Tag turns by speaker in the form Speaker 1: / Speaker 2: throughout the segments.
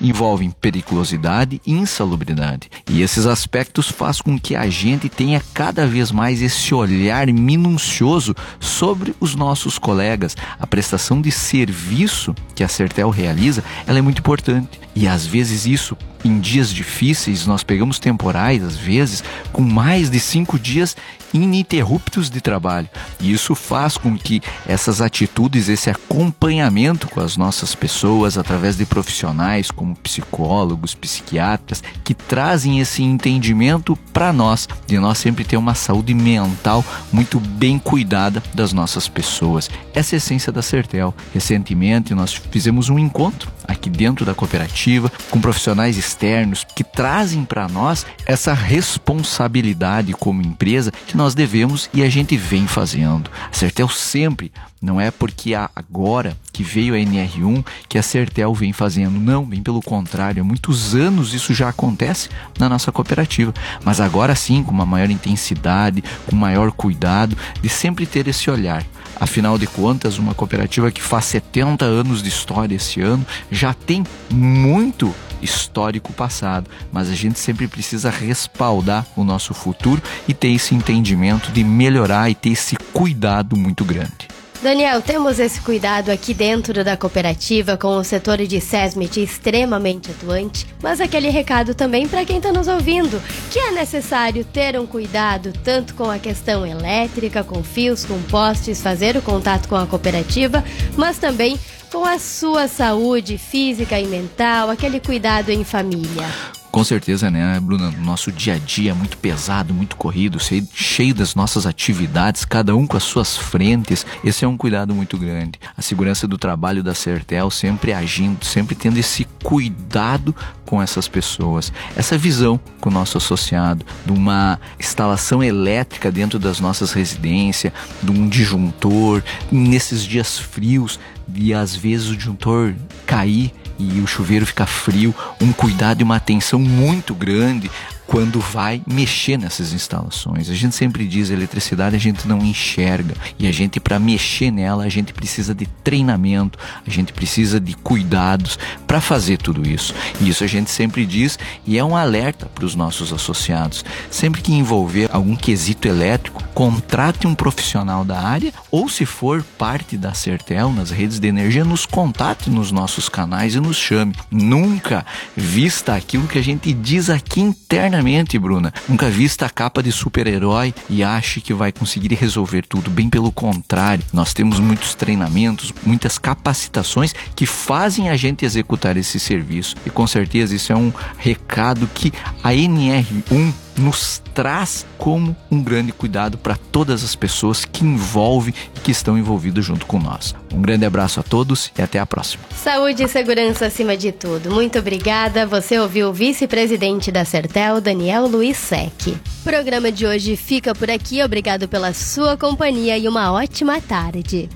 Speaker 1: envolvem periculosidade e insalubridade. E esses aspectos fazem com que a gente tenha cada vez mais esse olhar minucioso sobre os nossos colegas. A prestação de serviço que a Sertel realiza, ela é muito importante. E às vezes isso, em dias difíceis, nós pegamos temporais, às vezes, com mais de 5 dias ininterruptos de trabalho. E isso faz com que essas atitudes, esse acompanhamento com as nossas pessoas, através de profissionais como psicólogos, psiquiatras, que trazem esse entendimento para nós, de nós sempre ter uma saúde mental muito bem cuidada das nossas pessoas. Essa é a essência da Sertel. Recentemente nós fizemos um encontro aqui dentro da cooperativa, com profissionais externos que trazem para nós essa responsabilidade como empresa que nós devemos e a gente vem fazendo. A Sertel sempre, não é porque agora que veio a NR1 que a Sertel vem fazendo, não, bem pelo contrário, há muitos anos isso já acontece na nossa cooperativa, mas agora sim, com uma maior intensidade, com maior cuidado, de sempre ter esse olhar. Afinal de contas, uma cooperativa que faz 70 anos de história esse ano já tem muito histórico passado, mas a gente sempre precisa respaldar o nosso futuro e ter esse entendimento de melhorar e ter esse cuidado muito grande.
Speaker 2: Daniel, temos esse cuidado aqui dentro da cooperativa com o setor de SESMIT extremamente atuante, mas aquele recado também para quem está nos ouvindo, que é necessário ter um cuidado tanto com a questão elétrica, com fios, com postes, fazer o contato com a cooperativa, mas também com a sua saúde física e mental, aquele cuidado em família.
Speaker 1: Com certeza, né, Bruna? Nosso dia a dia é muito pesado, muito corrido, cheio das nossas atividades, cada um com as suas frentes. Esse é um cuidado muito grande. A segurança do trabalho da Sertel sempre agindo, sempre tendo esse cuidado com essas pessoas. Essa visão com o nosso associado, de uma instalação elétrica dentro das nossas residências, de um disjuntor, nesses dias frios, e às vezes o disjuntor cair e o chuveiro ficar frio, um cuidado e uma atenção muito grande quando vai mexer nessas instalações. A gente sempre diz, a eletricidade a gente não enxerga, e a gente, para mexer nela, a gente precisa de treinamento, a gente precisa de cuidados para fazer tudo isso. E isso a gente sempre diz, e é um alerta para os nossos associados. Sempre que envolver algum quesito elétrico, contrate um profissional da área, ou se for parte da Sertel, nas redes de energia, nos contate nos nossos canais e nos chame. Nunca vista aquilo que a gente diz aqui internamente, Bruna. Nunca vista a capa de super-herói e ache que vai conseguir resolver tudo. Bem pelo contrário, nós temos muitos treinamentos, muitas capacitações que fazem a gente executar esse serviço. E com certeza isso é um recado que a NR1 nos traz como um grande cuidado para todas as pessoas que envolvem e que estão envolvidas junto com nós. Um grande abraço a todos e até a próxima.
Speaker 2: Saúde e segurança acima de tudo. Muito obrigada. Você ouviu o vice-presidente da Sertel, Daniel Luiz Sec. O programa de hoje fica por aqui. Obrigado pela sua companhia e uma ótima tarde.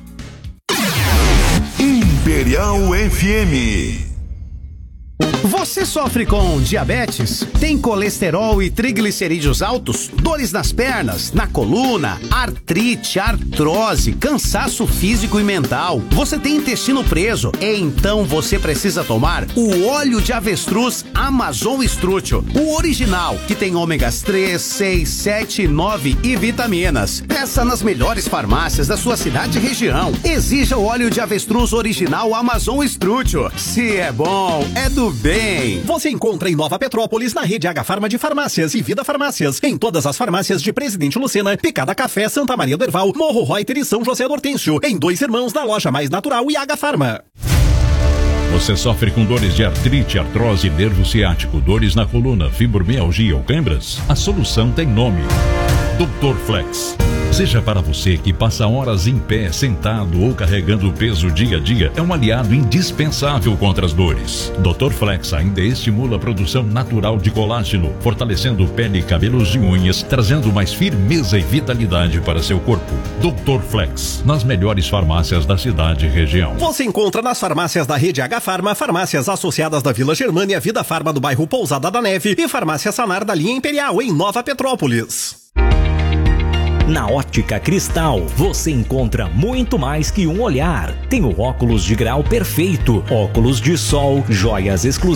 Speaker 3: Imperial FM.
Speaker 4: Você sofre com diabetes? Tem colesterol e triglicerídeos altos? Dores nas pernas, na coluna, artrite, artrose, cansaço físico e mental? Você tem intestino preso? Então você precisa tomar o óleo de avestruz Amazon Estrútil, o original, que tem ômegas 3, 6, 7, 9 e vitaminas. Peça nas melhores farmácias da sua cidade e região. Exija o óleo de avestruz original Amazon Estrútil. Se é bom, é do bem.
Speaker 5: Você encontra em Nova Petrópolis, na rede Agafarma de Farmácias e Vida Farmácias, em todas as farmácias de Presidente Lucena, Picada Café, Santa Maria do Herval, Morro Reuter e São José do Hortêncio, em Dois Irmãos, na Loja Mais Natural e Agafarma.
Speaker 6: Você sofre com dores de artrite, artrose, nervo ciático, dores na coluna, fibromialgia ou câimbras? A solução tem nome: Dr. Flex. Seja para você que passa horas em pé, sentado ou carregando peso dia a dia, é um aliado indispensável contra as dores. Dr. Flex ainda estimula a produção natural de colágeno, fortalecendo pele, cabelos e unhas, trazendo mais firmeza e vitalidade para seu corpo. Dr. Flex, nas melhores farmácias da cidade e região.
Speaker 5: Você encontra nas farmácias da rede Agafarma, farmácias associadas da Vila Germânia, Vida Farma do bairro Pousada da Neve e farmácia Sanar da linha Imperial, em Nova Petrópolis.
Speaker 7: Na Ótica Cristal, você encontra muito mais que um olhar. Tem o óculos de grau perfeito, óculos de sol, joias exclusivas.